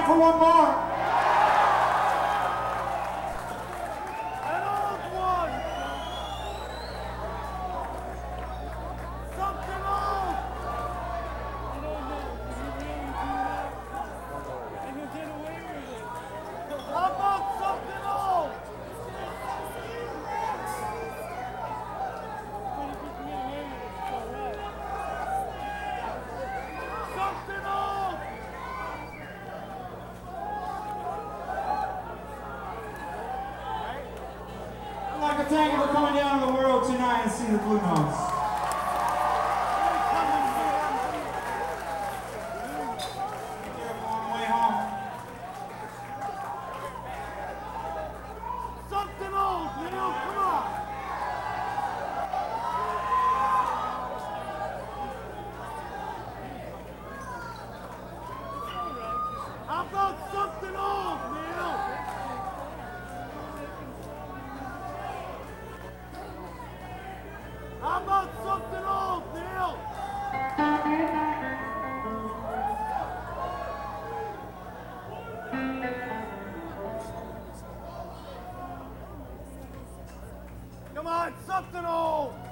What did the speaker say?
for one more. An old one. Something old. I don't know. Did you really do that? And you get away with it. How about something old? But if you can get away with it, it's all right. Something old. I'd like to thank you for coming down to the world tonight and see the Blue Notes. Take care on the way home. Something old, Neil. Come on. How about something old, Neil? How about something old, Neil? Come on, something old.